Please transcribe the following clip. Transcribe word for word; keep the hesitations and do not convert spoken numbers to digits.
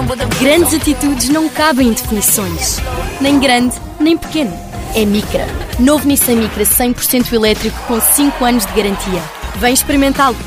Grandes atitudes não cabem em definições. Nem grande, nem pequeno. É Micra. Novo Nissan Micra cem por cento elétrico com cinco anos de garantia. Vem experimentá-lo.